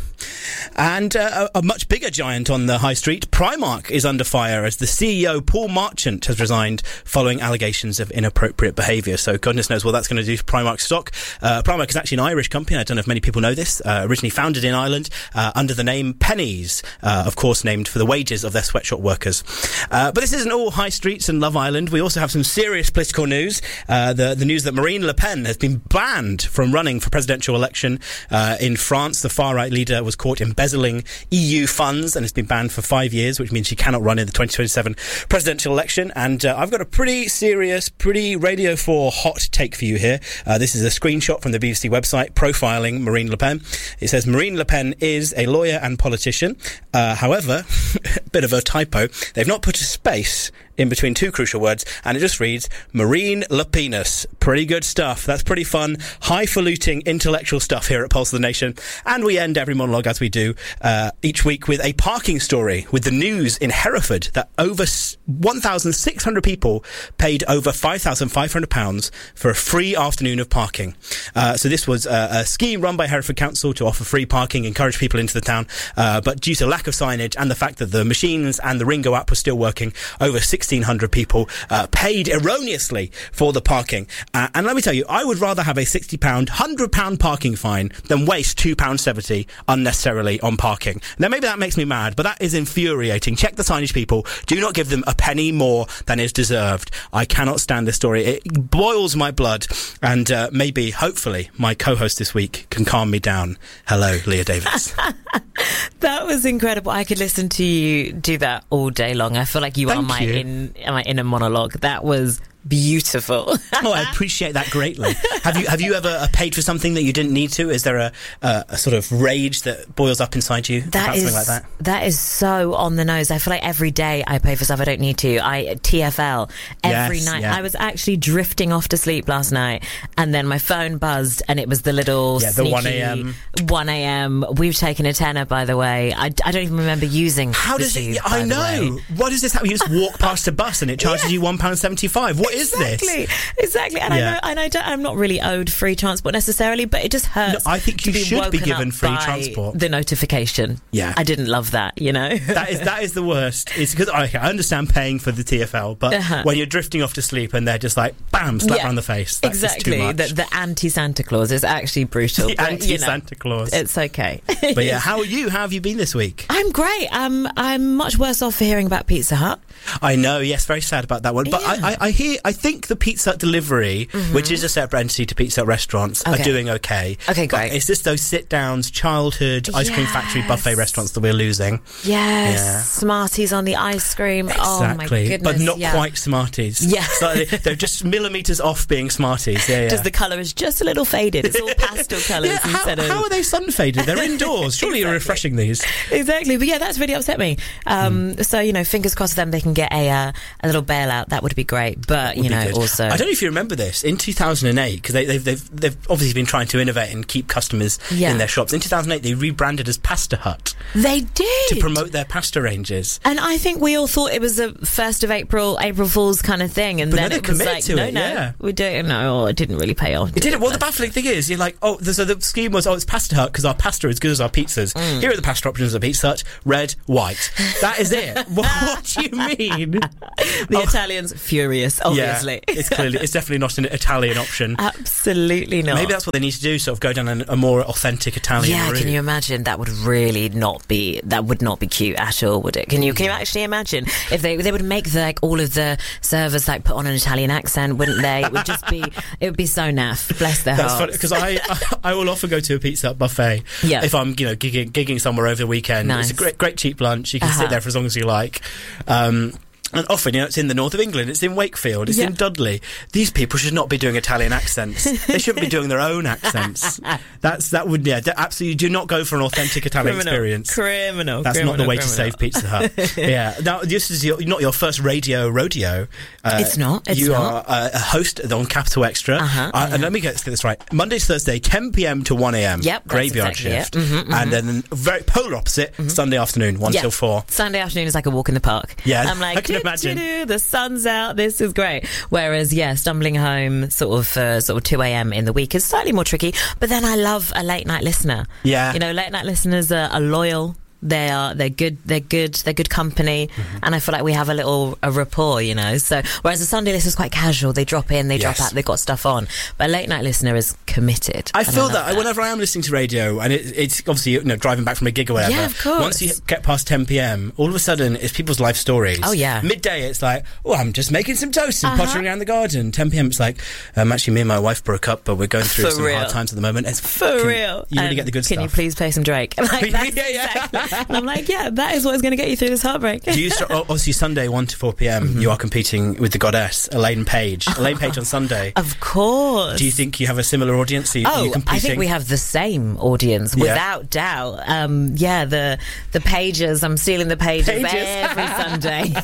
And uh, a, a much bigger giant on the high street, Primark, is under fire as the C E O, Paul Marchant, has resigned following allegations of inappropriate behaviour. So goodness knows what that's going to do to Primark stock. Uh, Primark is actually an Irish company. I don't know if many people know this. Uh, originally founded in Ireland uh, under the name Pennies, uh, of course named for the wages of their sweatshop workers. Uh, but this isn't all high streets and Love Island. We also have some serious political news. Uh, the, the news that Marine Le Pen has been banned from running for presidential election uh, in France. The far-right leader was caught embezzling E U funds and has been banned for five years, which means she cannot run in the twenty twenty-seven presidential election. And uh, I've got a pretty serious, pretty Radio four hot take for you here. Uh, this is a screenshot from the B B C website profiling Marine Le Pen. It says, Marine Le Pen is a lawyer and politician. Uh, however, a bit of a typo. They've not put a space in between two crucial words, and it just reads Marine Le Penis. Pretty good stuff. That's pretty fun, highfalutin intellectual stuff here at Pulse of the Nation. And we end every monologue, as we do uh, each week, with a parking story, with the news in Hereford that over one thousand six hundred people paid over five thousand five hundred pounds for a free afternoon of parking. Uh, so this was uh, a scheme run by Hereford Council to offer free parking, encourage people into the town, uh, but due to lack of signage and the fact that the machines and the Ringo app were still working, over sixteen hundred people uh, paid erroneously for the parking. Uh, and let me tell you, I would rather have a sixty pound, one hundred pound parking fine than waste two pounds seventy unnecessarily on parking. Now, maybe that makes me mad, but that is infuriating. Check the signage, people. Do not give them a penny more than is deserved. I cannot stand this story. It boils my blood, and uh, maybe, hopefully, my co-host this week can calm me down. Hello, Leah Davies. That was incredible. I could listen to you do that all day long. I feel like you Thank are my you. in my inner monologue. That was beautiful. Oh, I appreciate that greatly. Have you have you ever uh, paid for something that you didn't need to? Is there a, uh, a sort of rage that boils up inside you That about is something like that? that is so on the nose. I feel like every day I pay for stuff I don't need to. I T F L every Yes, night. yeah. I was actually drifting off to sleep last night, and then my phone buzzed, and it was the little Yeah, the sneaky one a.m. one a.m. We've taken a tenner, by the way. I, I don't even remember using. How does it? I know. What does this happen? You just walk past a bus and it charges you one pound seventy-five. What is Exactly. this? Exactly, and Yeah. I know, and I don't, I'm not really owed free transport necessarily, but it just hurts. No, I think to you be should be woken given up free by transport. The notification. Yeah. I didn't love that. You know, that is that is the worst. It's because okay, I understand paying for the T F L, but Uh-huh. when you're drifting off to sleep and they're just like bam, slap Yeah, around the face. That's just exactly. too much. The, the anti Santa Claus is actually brutal. The but, you know, anti-Santa Claus. It's okay. But yeah, how are you? How have you been this week? I'm great. Um, I'm much worse off for hearing about Pizza Hut. I know, yes, very sad about that one. But I, I, I hear I think the Pizza Hut delivery, Mhm. which is a separate entity to Pizza Hut restaurants, Okay. are doing okay. Okay, But great. it's just those sit-downs, childhood, ice cream factory buffet restaurants that we're losing. Yes, Yeah. Smarties on the ice cream. Oh my Exactly, goodness, but not yeah. quite Smarties. Yeah. Slightly- they're just millimetres off being Smarties. Yeah, yeah. Just the colour is just a little faded. It's all pastel colours Yeah, how, instead of. how are they sun faded? They're indoors. Surely you're refreshing these. Exactly, but yeah, that's really upset me. Um, Hmm. So you know, fingers crossed them they can get a uh, a little bailout. That would be great. But you Would be know, good. also I don't know if you remember this in two thousand eight because they, they've, they've they've obviously been trying to innovate and keep customers Yeah. in their shops. In two thousand eight, they rebranded as Pasta Hut they did to promote their pasta ranges. And I think we all thought it was a first of April, April Fool's kind of thing, and But then no, they it was committed like, to no, it, no, yeah. we don't know. It didn't really pay off. It didn't. Well, the baffling thing is, you're like, oh, the, so the scheme was, oh, it's Pasta Hut because our pasta is as good as our pizzas. Mm. Here are the pasta options of Pizza Hut: red, white. That is it. what, what do you mean? The Italians furious, obviously. Yeah, it's clearly, it's definitely not an Italian option. Absolutely not. Maybe that's what they need to do. Sort of go down an, a more authentic Italian Yeah, route. can you imagine? That would really not be. That would not be cute at all, would it? Can you? Can you actually imagine if they they would make the, like all of the servers like put on an Italian accent, wouldn't they? It would just be. It would be so naff. Bless their That's hearts. funny because I, I I will often go to a Pizza Hut buffet Yeah. if I'm you know gigging, gigging somewhere over the weekend. Nice. It's a great great cheap lunch. You can Uh-huh. sit there for as long as you like. Um, And often, you know, it's in the north of England, it's in Wakefield, it's Yeah. in Dudley. These people should not be doing Italian accents. They shouldn't be doing their own accents. That's that would yeah, d- absolutely do not go for an authentic Italian Criminal. experience. Criminal. That's criminal, not the way criminal. to save Pizza Hut. Yeah. Now, this is your, not your first radio rodeo. Uh, It's not, it's you not. are uh, a host on Capital Extra. Uh-huh, uh, and let me get, get this right. Mondays, Thursday, ten p.m. to one a.m. Yep, that's Graveyard exactly shift. it. Mhm, mhm. And then very polar opposite, Sunday afternoon, one Yeah. till four. Sunday afternoon is like a walk in the park. Yeah, I'm like, I can "Do, imagine." do, do, the sun's out. This is great. Whereas, yeah, stumbling home sort of uh, sort of two a.m. in the week is slightly more tricky. But then I love a late night listener. Yeah. You know, late night listeners are, are loyal. They are, they're good, they're good, they're good company. Mm-hmm. And I feel like we have a little a rapport, you know. So, whereas a Sunday listener is quite casual. They drop in, they Yes. drop out, they've got stuff on. But a late night listener is committed. I and feel love that, whenever I am listening to radio, and it, it's obviously you know driving back from a gig or whatever. Yeah, of course. Once you get past ten p.m, all of a sudden it's people's life stories. Oh, yeah. Midday it's like, oh, I'm just making some toast and Uh-huh. pottering around the garden. ten p.m. it's like, um, actually me and my wife broke up, but we're going through For some real. hard times at the moment. It's For fucking- real. You really And get the good can stuff. you please play some Drake? Like, that's Yeah, yeah. exactly- And I'm like, yeah, that is what is going to get you through this heartbreak. Do you start, obviously Sunday one to four p.m. Mm-hmm. you are competing with the goddess Elaine Page. Elaine Page on Sunday. Of course. Do you think you have a similar audience? Are you, are Oh, you competing? I think we have the same audience, Yeah. without doubt. Um, yeah, the the pages. I'm stealing the pages, Pages. every Sunday.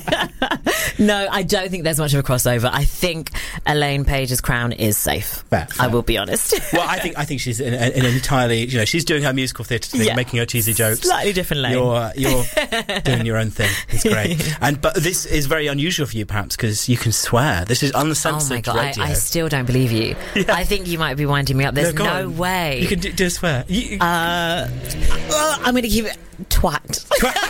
No, I don't think there's much of a crossover. I think Elaine Page's crown is safe. Fair, I fair. will be honest. Well, I think I think she's in, in an entirely, you know, she's doing her musical theatre thing, Yeah. making her cheesy jokes. Slightly different lane. You're uh, you're doing your own thing. It's great. And but this is very unusual for you, perhaps, because you can swear. This is Oh uncensored my god! I, radio. I still don't believe you. I think you might be winding me up. There's go no, on. way. You can do, do a swear. You, Uh, well, I'm going to keep it twat.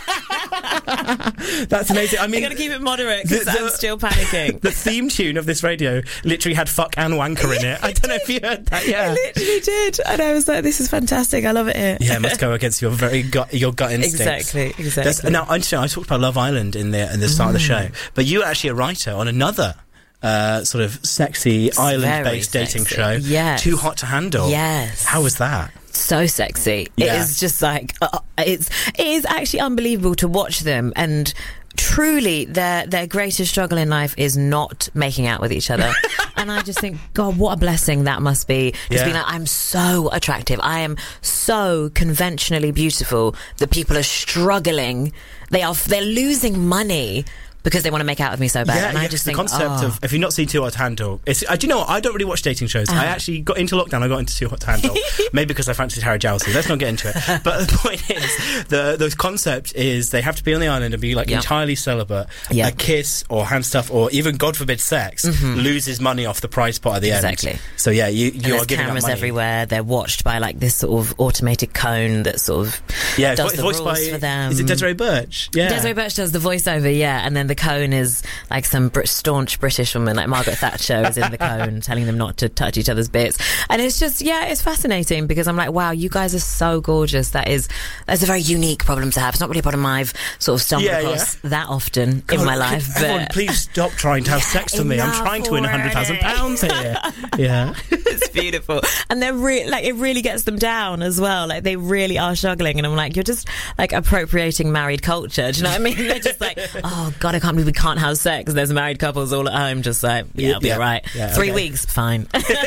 that's amazing. I mean, I'm going to keep it moderate the- because the- I'm still panicking. the theme tune of this radio literally had "fuck" and "wanker" in it. I don't know if you heard that. I Yeah. literally did, and I was like, "This is fantastic. I love it here." Yeah, it must go against your very gut, your gut instincts. Exactly, exactly. That's, now, I understand, I talked about Love Island in the in the start of the show, but you were actually a writer on another uh, sort of sexy island-based Very dating sexy. show. Yes. Too Hot to Handle. Yes. How was that? So sexy. It Yeah. is just like uh, it's it is actually unbelievable to watch them, and truly their their greatest struggle in life is not making out with each other. And I just think, God, what a blessing that must be. Just Yeah. being like, I'm so attractive. I am so conventionally beautiful that people are struggling. They are they're losing money because they want to make out with me so bad. Yeah, and I yeah, just the think, concept oh. of, if you've not seen Too Hot to Handle, it's, uh, do you know what, I don't really watch dating shows. I Uh. actually got into lockdown, I got into Too Hot to Handle. Maybe because I fancied Harry Jowsey. Let's not get into it. But the point is, the the concept is they have to be on the island and be like Yeah. entirely celibate. Yeah. A kiss or hand stuff or even, God forbid, sex Mhm. loses money off the prize pot at the Exactly. end. So yeah, you, And you there's are giving up cameras money. everywhere. They're watched by like this sort of automated cone that sort of Yeah, does vo- the voiced rules by, for them. is it Desiree Birch? Yeah. Desiree Birch does the voiceover, yeah, and then and the cone is like some Brit- staunch British woman, like Margaret Thatcher is in the cone, telling them not to touch each other's bits. And it's just, yeah, it's fascinating because I'm like, wow, you guys are so gorgeous. That is, that's a very unique problem to have. It's not really a problem I've sort of stumbled Yeah, across yeah. that often God, in my life. could everyone but please stop trying to have sex with me. I'm enough trying to win one hundred thousand pounds here. Yeah. It's beautiful. And they're really, like, it really gets them down as well. Like, they really are struggling. And I'm like, you're just, like, appropriating married culture. Do you know what I mean? They're just like, oh, God, I can't believe we can't have sex. There's married couples all at home just like, yeah, it'll be Yeah. all right. Yeah, Three okay. weeks, fine.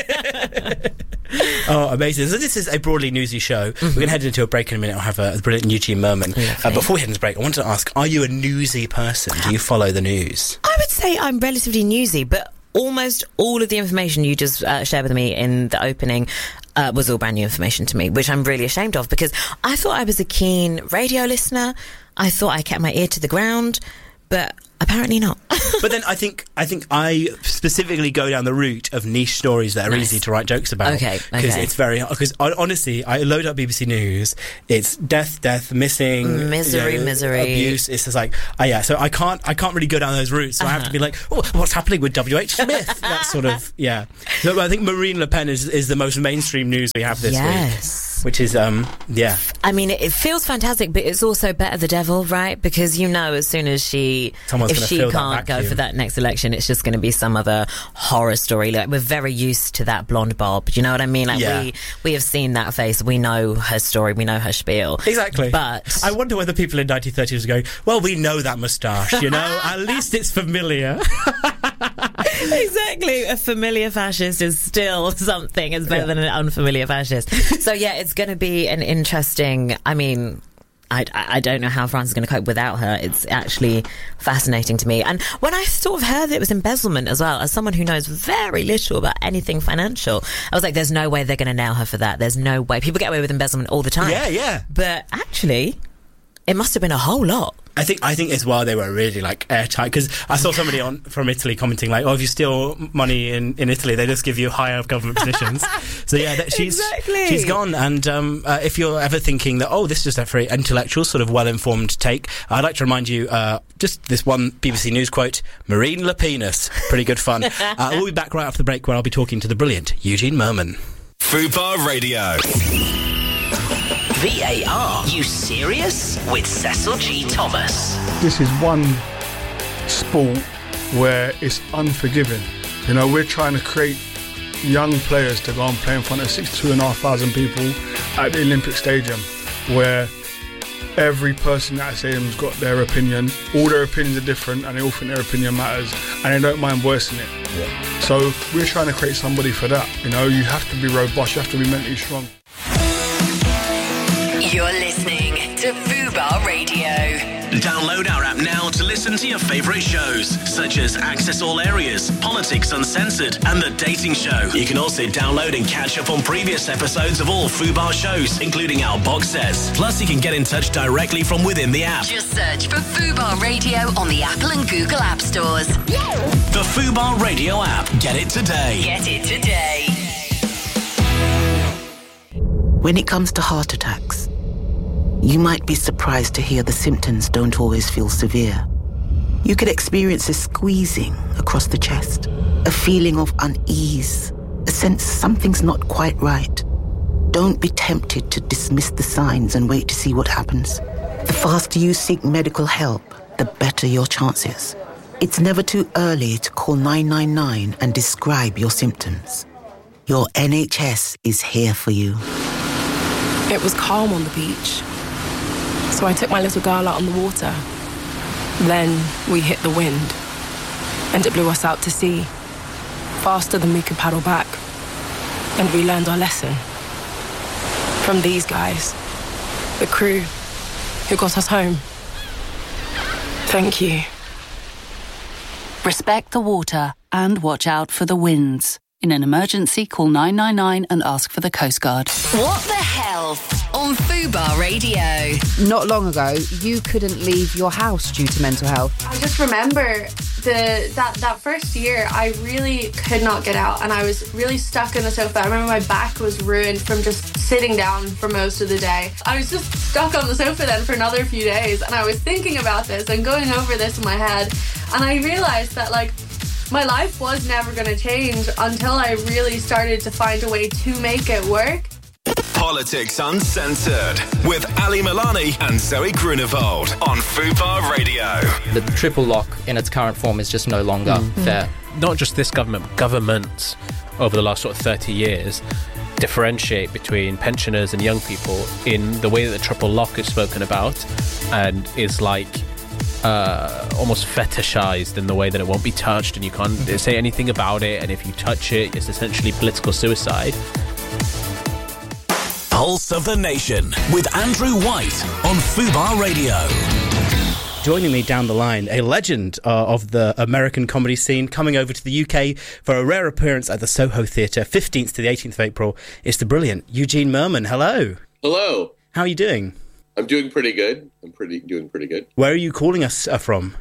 Oh, amazing. So this is a broadly newsy show. Mm-hmm. We're going to head into a break in a minute. I'll have a, a brilliant Eugene Merman. Uh, before we head into break, I wanted to ask, are you a newsy person? Do you follow the news? I would say I'm relatively newsy, but almost all of the information you just uh, shared with me in the opening uh, was all brand new information to me, which I'm really ashamed of because I thought I was a keen radio listener. I thought I kept my ear to the ground, but apparently not. But then I think I think I specifically go down the route of niche stories that are Nice. easy to write jokes about. Okay, Because okay. it's very... Because honestly, I load up B B C News, it's death, death, missing... Misery, you know, misery. Abuse. It's just like... Oh, yeah, so I can't I can't really go down those routes. So I have to be like, oh, what's happening with W H Smith? That sort of... Yeah. So I think Marine Le Pen is, is the most mainstream news we have this Yes. week. Which is, um, yeah. I mean, it, it feels fantastic, but it's also better the devil, right? Because you know, as soon as she, Someone's if gonna she fill that can't go vacuum. for that next election, it's just going to be some other horror story. Like, we're very used to that blonde bob. Do you know what I mean? Like, Yeah. we we have seen that face. We know her story. We know her spiel. Exactly. But I wonder whether people in nineteen thirties are going, well, we know that moustache, you know? At least it's familiar. Exactly. A familiar fascist is still something. It's better Yeah. than an unfamiliar fascist. So, yeah, it's going to be an interesting... I mean... I, I don't know how France is going to cope without her. It's actually fascinating to me. And when I sort of heard that it was embezzlement as well, as someone who knows very little about anything financial, I was like, there's no way they're going to nail her for that. There's no way. People get away with embezzlement all the time. Yeah, yeah. But actually, it must have been a whole lot. I think I think it's why they were really like airtight, because I saw somebody on from Italy commenting like, oh, if you steal money in, in Italy, they just give you higher government positions. So yeah, that she's Exactly. she's gone. And um, uh, if you're ever thinking that, oh, this is just a very intellectual, sort of well-informed take, I'd like to remind you uh, just this one B B C News quote: Marine Le Penus. Pretty good fun. uh, we'll be back right after the break, where I'll be talking to the brilliant Eugene Merman. Fubar Radio. V A R, you serious? With Cecil G. Thomas. This is one sport where it's unforgiving. You know, we're trying to create young players to go and play in front of sixty-two and a half thousand people at the Olympic Stadium, where every person at that stadium's got their opinion. All their opinions are different, and they all think their opinion matters, and they don't mind voicing it. Yeah. So we're trying to create somebody for that. You know, you have to be robust, you have to be mentally strong. You're listening to Fubar Radio. Download our app now to listen to your favourite shows, such as Access All Areas, Politics Uncensored, and The Dating Show. You can also download and catch up on previous episodes of all Fubar shows, including our box sets. Plus, you can get in touch directly from within the app. Just search for Fubar Radio on the Apple and Google App Stores. The Fubar Radio app. Get it today. Get it today. When it comes to heart attacks, you might be surprised to hear the symptoms don't always feel severe. You could experience a squeezing across the chest, a feeling of unease, a sense something's not quite right. Don't be tempted to dismiss the signs and wait to see what happens. The faster you seek medical help, the better your chances. It's never too early to call nine nine nine and describe your symptoms. Your N H S is here for you. It was calm on the beach. So I took my little girl out on the water. Then we hit the wind, and it blew us out to sea, faster than we could paddle back. And we learned our lesson. From these guys, the crew, who got us home. Thank you. Respect the water and watch out for the winds. In an emergency, call nine nine nine and ask for the Coast Guard. What the hell Health on Fubar Radio. Not long ago, you couldn't leave your house due to mental health. I just remember the that, that first year, I really could not get out and I was really stuck in the sofa. I remember my back was ruined from just sitting down for most of the day. I was just stuck on the sofa then for another few days and I was thinking about this and going over this in my head, and I realised that, like, my life was never going to change until I really started to find a way to make it work. Politics Uncensored with Ali Milani and Zoe Grunewald on Fubar Radio. The triple lock in its current form is just no longer mm. fair. Not just this government, but governments over the last sort of thirty years differentiate between pensioners and young people in the way that the triple lock is spoken about and is like uh, almost fetishized in the way that it won't be touched and you can't say anything about it, and if you touch it, it's essentially political suicide. Pulse of the Nation with Andrew White on Fubar Radio. Joining me down the line, a legend uh, of the American comedy scene, coming over to the U K for a rare appearance at the Soho Theatre, fifteenth to the eighteenth of April, is the brilliant Eugene Mirman. Hello. Hello. How are you doing? I'm doing pretty good. I'm pretty doing pretty good. Where are you calling us uh, from?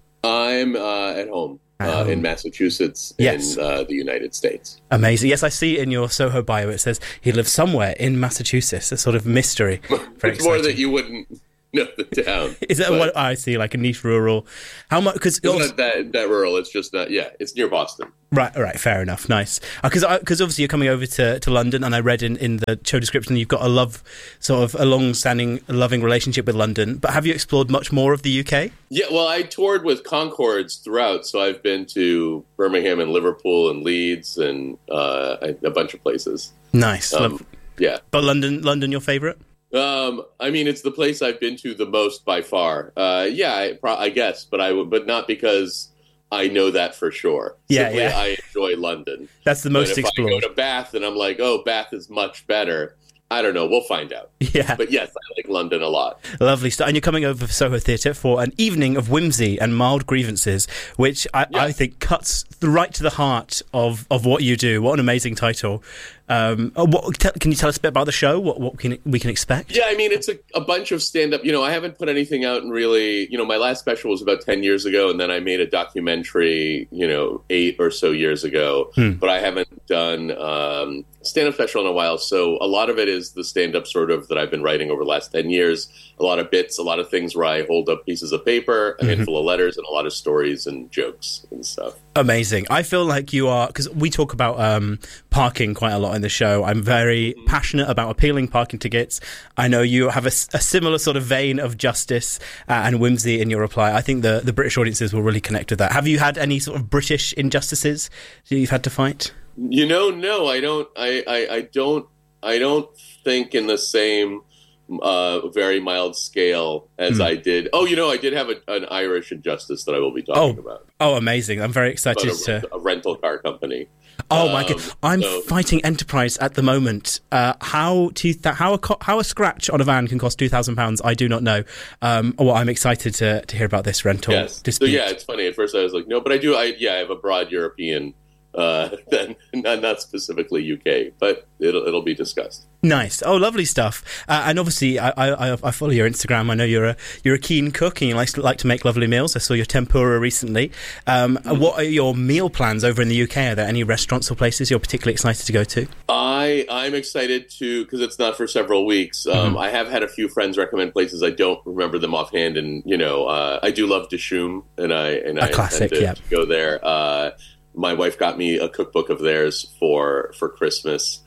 I'm uh, at home. Uh, in Massachusetts, yes. in uh, the United States. Amazing. Yes, I see in your Soho bio it says he lives somewhere in Massachusetts, a sort of mystery. Very it's more that you wouldn't know the town. Is that what I see, like a niche rural? How much? Because it's not that, that rural, it's just not, yeah, it's near Boston. Right, right, fair enough, nice. Because uh, because obviously you're coming over to, to London, and I read in, in the show description you've got a love, sort of a long-standing, loving relationship with London. But have you explored much more of the U K? Yeah, well, I toured with Concords throughout, so I've been to Birmingham and Liverpool and Leeds and uh, a bunch of places. Nice, um, love. Yeah. But London, London, your favourite? Um, I mean, it's the place I've been to the most by far. Uh, yeah, I, pro- I guess, but I would, but not because I know that for sure. Yeah, Simply, yeah. I enjoy London. That's the most but if explored. I go to Bath and I'm like, oh, Bath is much better. I don't know. We'll find out. Yeah. But yes, I like London a lot. Lovely stuff. And you're coming over for Soho Theatre for an evening of whimsy and mild grievances, which I, yeah. I think cuts right to the heart of, of what you do. What an amazing title. Um, what, t- can you tell us a bit about the show? What, what can, we can expect? Yeah, I mean, it's a, a bunch of stand-up. You know, I haven't put anything out in really, you know, my last special was about ten years ago, and then I made a documentary, you know, eight or so years ago. Hmm. But I haven't done um, stand-up special in a while, so a lot of it is the stand-up sort of that I've been writing over the last ten years. A lot of bits, a lot of things where I hold up pieces of paper, a mm-hmm. handful of letters, and a lot of stories and jokes and stuff. Amazing. I feel like you are, because we talk about um, parking quite a lot in the show. I'm very mm-hmm. passionate about appealing parking tickets. I know you have a, a similar sort of vein of justice uh, and whimsy in your reply. I think the, the British audiences will really connect with that. Have you had any sort of British injustices that you've had to fight? You know, no, I don't. I, I, I don't. I don't think in the same uh, very mild scale as mm. I did. Oh, you know, I did have a, an Irish injustice that I will be talking oh. about. Oh, amazing! I'm very excited a, to a rental car company. Oh my um, god! I'm so. fighting Enterprise at the moment. Uh, how two th- how a co- how a scratch on a van can cost two thousand pounds? I do not know. Um, well, I'm excited to to hear about this rental yes. dispute. So yeah, it's funny. At first, I was like, no, but I do. I yeah, I have a broad European. Uh, then not, not specifically U K, but it'll it'll be discussed. Nice. Oh, lovely stuff. Uh, and obviously, I, I I follow your Instagram. I know you're a you're a keen cook and you like to, like to make lovely meals. I saw your tempura recently. Um, mm. What are your meal plans over in the U K? Are there any restaurants or places you're particularly excited to go to? I I'm excited to because it's not for several weeks. Um, mm-hmm. I have had a few friends recommend places. I don't remember them offhand, and you know, uh, I do love Dishoom, and I and a I classic, intend to, yeah. to go there. Uh, My wife got me a cookbook of theirs for for Christmas.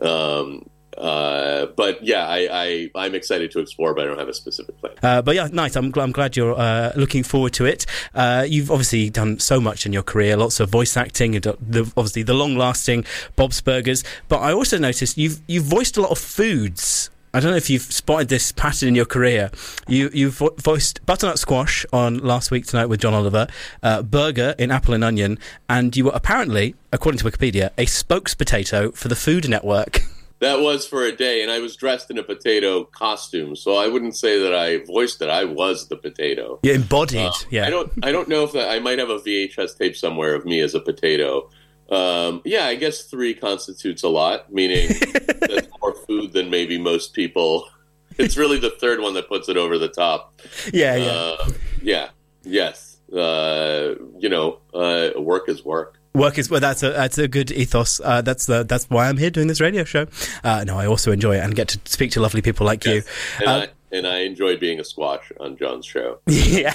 Um, uh, but yeah, I, I, I'm excited to explore, but I don't have a specific plan. Uh, but yeah, nice. I'm, gl- I'm glad you're uh, looking forward to it. Uh, you've obviously done so much in your career, lots of voice acting, and the, obviously the long-lasting Bob's Burgers. But I also noticed you've you've voiced a lot of foods. I don't know if you've spotted this pattern in your career. You you vo- voiced butternut squash on Last Week Tonight with John Oliver, uh, burger in Apple and Onion, and you were apparently, according to Wikipedia, a spokespotato for the Food Network. That was for a day, and I was dressed in a potato costume, so I wouldn't say that I voiced it. I was the potato. You embodied, um, yeah. I don't I don't know if that, I might have a V H S tape somewhere of me as a potato. Um, yeah, I guess three constitutes a lot, meaning that's more food than maybe most people. It's really the third one that puts it over the top. Yeah, yeah. Uh, yeah, yes. Uh, you know, uh, work is work. Work is well. That's a that's a good ethos. Uh, that's the that's why I'm here doing this radio show. Uh, no, I also enjoy it and get to speak to lovely people like Yes. you. And, Uh, I, and I enjoy being a squash on John's show. Yeah.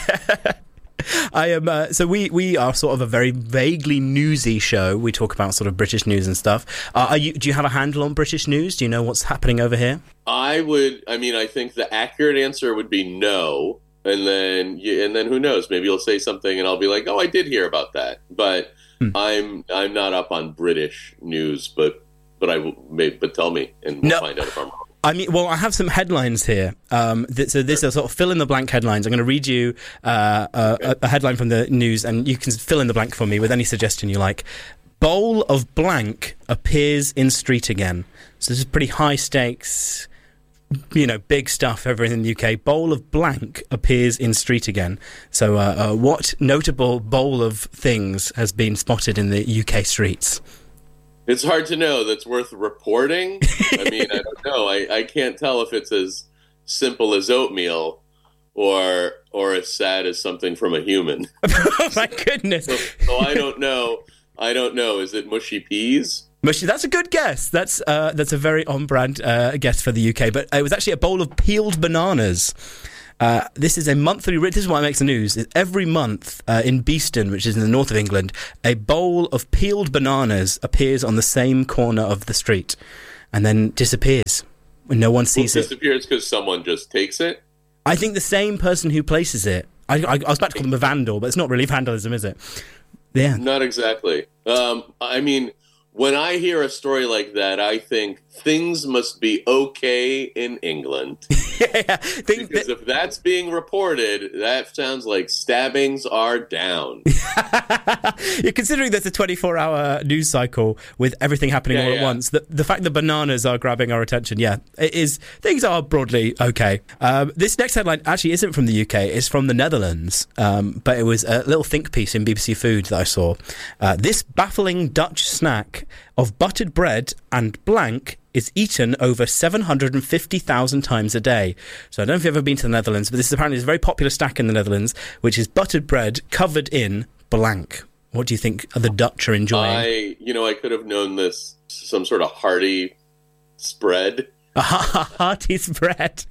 I am. Uh, so we, we are sort of a very vaguely newsy show. We talk about sort of British news and stuff. Uh, are you? Do you have a handle on British news? Do you know what's happening over here? I would. I mean, I think the accurate answer would be no, and then you, and then who knows? Maybe you'll say something, and I'll be like, "Oh, I did hear about that." But Hmm. I'm I'm not up on British news, but but I will. Maybe, but tell me, and we'll No. find out if I'm wrong. I mean, well, I have some headlines here. Um, th- so these are sort of fill in the blank headlines. I'm going to read you uh, a, a headline from the news, and you can fill in the blank for me with any suggestion you like. Bowl of blank appears in street again. So this is pretty high stakes, you know, big stuff over in the U K. Bowl of blank appears in street again. So uh, uh, what notable bowl of things has been spotted in the U K streets? It's hard to know. That's worth reporting. I mean, I don't know. I, I can't tell if it's as simple as oatmeal or or as sad as something from a human. Oh my goodness! So, so I don't know. I don't know. Is it mushy peas? Mushy, that's a good guess. That's uh, that's a very on-brand uh, guess for the U K. But it was actually a bowl of peeled bananas. Uh, this is a monthly. This is why it makes the news. Every month uh, in Beeston, which is in the north of England, a bowl of peeled bananas appears on the same corner of the street, and then disappears when no one sees Well, it. disappears because someone just takes it. I think the same person who places it. I, I, I was about to call them a vandal, but it's not really vandalism, is it? Yeah. Not exactly. Um, I mean, when I hear a story like that, I think things must be okay in England. yeah, because if that's being reported, that sounds like stabbings are down. You're considering there's a twenty-four hour news cycle with everything happening Yeah, all at yeah. once. The, the fact that bananas are grabbing our attention, yeah, it is. Things are broadly okay. Um, this next headline actually isn't from the U K; it's from the Netherlands. Um, but it was a little think piece in B B C Food that I saw. Uh, this baffling Dutch snack of buttered bread and blank is eaten over seven hundred fifty thousand times a day. So I don't know if you've ever been to the Netherlands, but this is apparently a very popular snack in the Netherlands, which is buttered bread covered in blank. What do you think the Dutch are enjoying? I, you know, I could have known this some sort of hearty spread. A hearty spread.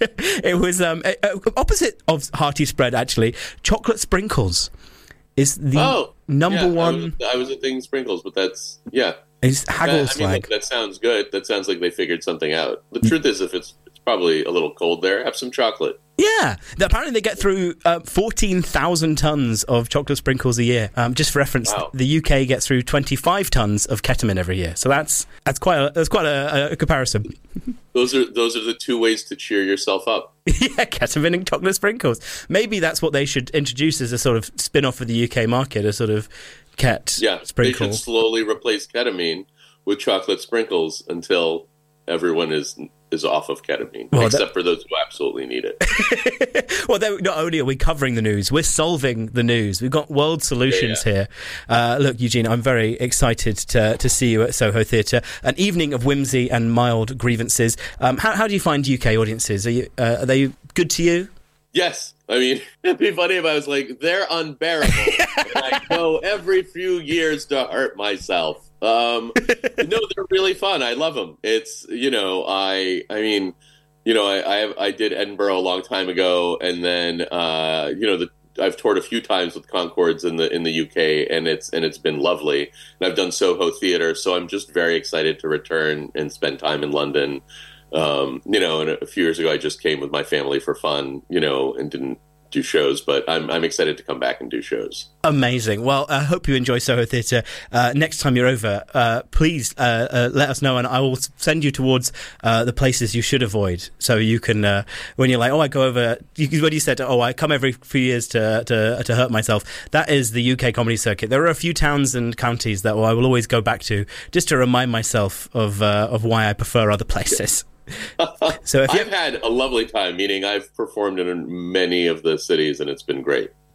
It was um, uh, opposite of hearty spread, actually. Chocolate sprinkles is the oh, number yeah, one. I was, I was thinking sprinkles, but that's, yeah. It's haggle's That, I mean, flag. that, that sounds good. That sounds like they figured something out. The truth is, if it's, it's probably a little cold there, have some chocolate. Yeah, apparently they get through uh, fourteen thousand tons of chocolate sprinkles a year. Um, just for reference, Wow. the U K gets through twenty-five tons of ketamine every year. So that's that's quite a, that's quite a, a comparison. Those are those are the two ways to cheer yourself up. Yeah, ketamine and chocolate sprinkles. Maybe that's what they should introduce as a sort of spin-off of the U K market, a sort of ket Yeah, sprinkle. they should slowly replace ketamine with chocolate sprinkles until everyone is is off of ketamine, Well, except that- for those who absolutely need it. Well, then, not only are we covering the news, we're solving the news. We've got world solutions Yeah, here. Uh, look, Eugene, I'm very excited to to see you at Soho Theatre. An evening of whimsy and mild grievances. Um, how, how do you find U K audiences? Are you uh, are they good to you? Yes, I mean, it'd be funny if I was like, they're unbearable. And I go every few years to hurt myself. Um, no, they're really fun. I love them. It's, you know, I, I mean, you know, I, I, I did Edinburgh a long time ago, and then, uh, you know, the, I've toured a few times with Concords in the in the U K, and it's and it's been lovely. And I've done Soho Theatre, so I'm just very excited to return and spend time in London. Um, you know, and a few years ago, I just came with my family for fun, you know, and didn't do shows, but I'm I'm excited to come back and do shows. Amazing. Well, I hope you enjoy Soho Theatre. Uh, next time you're over, uh, please uh, uh, let us know, and I will send you towards uh, the places you should avoid, so you can, uh, when you're like, oh, I go over, you, when you said, oh, I come every few years to, to to hurt myself, that is the U K comedy circuit. There are a few towns and counties that I will always go back to, just to remind myself of uh, of why I prefer other places. So if you I've had a lovely time, meaning I've performed in many of the cities, and it's been great.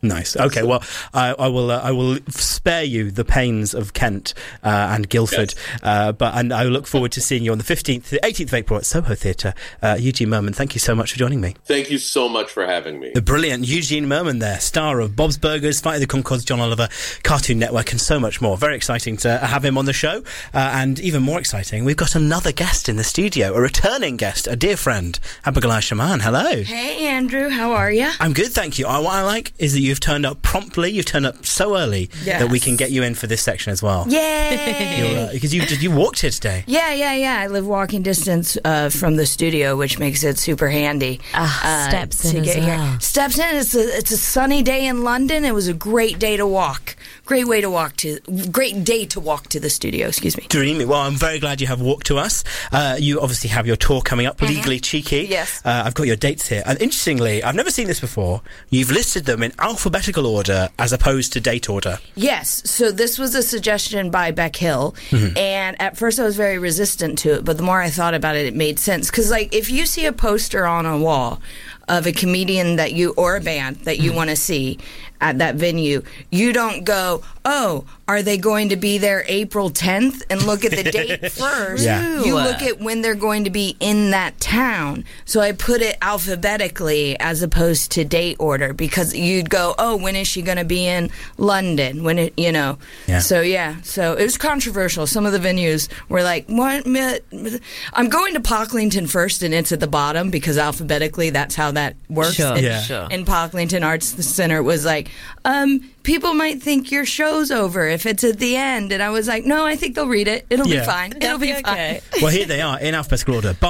Nice. Okay. Well, I, I will. Uh, I will spare you the pains of Kent uh, and Guildford. Yes. Uh, but and I look forward to seeing you on the fifteenth, eighteenth of April at Soho Theatre. Uh, Eugene Merman, thank you so much for joining me. Thank you so much for having me. The brilliant Eugene Merman, there, star of Bob's Burgers, Fight of the Conchords, John Oliver, Cartoon Network, and so much more. Very exciting to have him on the show, uh, and even more exciting, we've got another guest in the studio, a returning guest, a dear friend, Abigail Shaman. Hello. Hey, Andrew. How are you? I'm good, thank you. Uh, what I like is that you've turned up promptly. You've turned up so early yes. that we can get you in for this section as well. Yay! Because uh, you did you walked here today? Yeah, yeah, yeah. I live walking distance uh, from the studio, which makes it super handy. Uh, uh, steps in as well. Here. Steps in. It's a it's a sunny day in London. It was a great day to walk. Great way to walk to. Great day to walk to the studio. Excuse me. Dreamy. Well, I'm very glad you have walked to us. Uh, you obviously have your tour coming up, mm-hmm. Legally Cheeky. Yes. Uh, I've got your dates here, and interestingly, I've never seen this before. You've listed them in alphabetical order as opposed to date order. Yes. So this was a suggestion by Beck Hill, mm-hmm. and at first I was very resistant to it, but the more I thought about it, it made sense. Because, like, if you see a poster on a wall of a comedian that you or a band that you mm-hmm. want to see at that venue, you don't go, oh, are they going to be there April tenth? And look at the date first. Yeah. You look at when they're going to be in that town. So I put it alphabetically as opposed to date order, because you'd go, oh, when is she going to be in London? When it, you know. Yeah. So, yeah. So it was controversial. Some of the venues were like, what? I'm going to Pocklington first, and it's at the bottom, because alphabetically that's how that works. Sure. And, Yeah. Sure. and Pocklington Arts Center was like, um, people might think your show's over if it's at the end. And I was like, no, I think they'll read it. It'll Yeah. be fine. It'll be okay. fine. Well, here they are in alphabetical order.